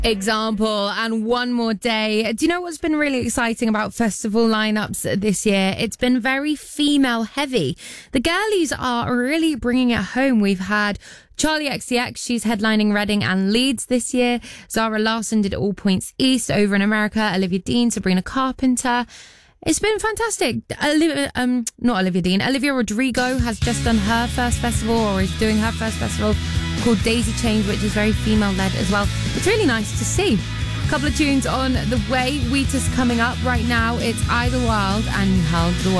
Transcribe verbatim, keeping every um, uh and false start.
Example, and One More Day. Do you know what's been really exciting about festival lineups this year? It's been very female heavy. The girlies are really bringing it home. We've had Charlie X C X, she's headlining Reading and Leeds this year. Zara Larsson did All Points East over in America. Olivia Dean, Sabrina Carpenter. It's been fantastic. Olivia, um, not Olivia Dean, Olivia Rodrigo has just done her first festival, or is doing her first festival, called Daisy Change, which is very female-led as well. It's really nice to see. A couple of tunes on the way. Wheatus coming up right now. It's Idlewild and You Held the World.